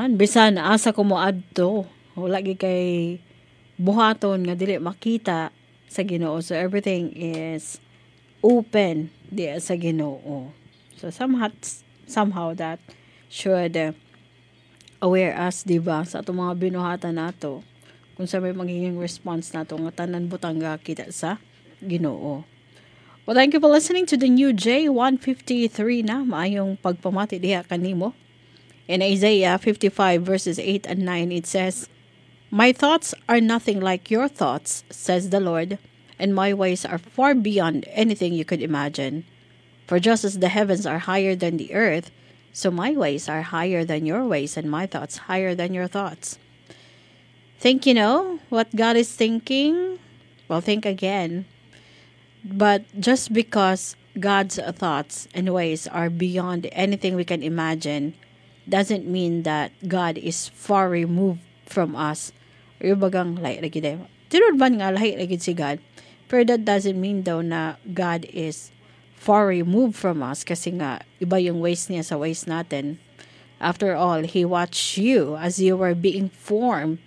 man. Bisan asa ko mo adto. Wala gid kay buhaton nga dili makita sa Ginoo. So everything is open di sa Ginoo. So somehow that should aware us, diba, sa atong mga binuhatan nato kung sa may magiging response nato nga tanan butang kita sa Ginoo. Well, thank you for listening to the new J153 na maayong pagpamati diha kanimo. In Isaiah 55 verses 8 and 9 it says, "My thoughts are nothing like your thoughts, says the Lord, and my ways are far beyond anything you could imagine. For just as the heavens are higher than the earth, so my ways are higher than your ways, and my thoughts higher than your thoughts." Think you know what God is thinking? Well, think again. But just because God's thoughts and ways are beyond anything we can imagine, doesn't mean that God is far removed from us. Or yung bagang lahi lagi dayo. Tinod man nga lahi lagi si God. Pero that doesn't mean daw na God is far removed from us kasi nga iba yung ways niya sa ways natin. After all, He watched you as you were being formed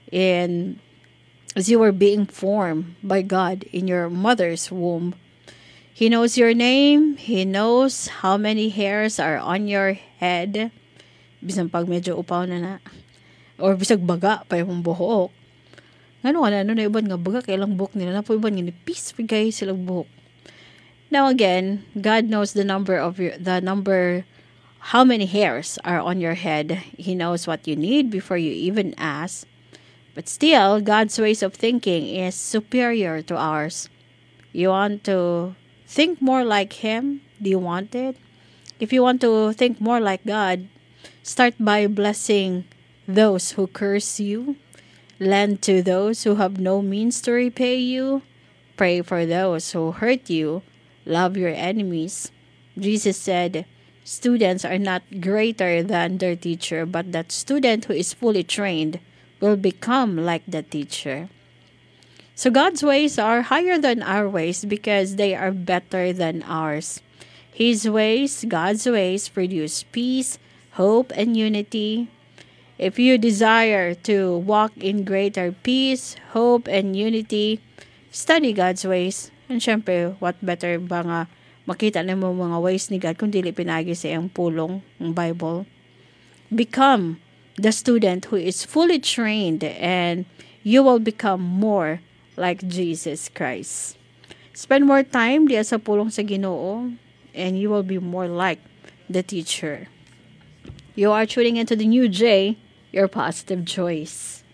by God in your mother's womb. He knows your name. He knows how many hairs are on your head. Bisan pag medyo upaw na. Or bisag baga pa yung buhok. Ano na iban nga baga kailang buhok nila. Na po iban nga nipis pigay silang buhok. Now again, God knows how many hairs are on your head. He knows what you need before you even ask. But still, God's ways of thinking is superior to ours. You want to think more like Him? Do you want it? If you want to think more like God, start by blessing those who curse you. Lend to those who have no means to repay you. Pray for those who hurt you. Love your enemies. Jesus said, students are not greater than their teacher, but that student who is fully trained will become like the teacher. So God's ways are higher than our ways because they are better than ours. His ways, God's ways, produce peace, hope, and unity. If you desire to walk in greater peace, hope, and unity, study God's ways. And syempre, what better ba nga makita na mo mga ways ni God kung dili pinagi sa iyang pulong ng Bible. Become the student who is fully trained and you will become more like Jesus Christ. Spend more time diya sa pulong sa Ginoo and you will be more like the teacher. You are tuning into the new J, your positive choice.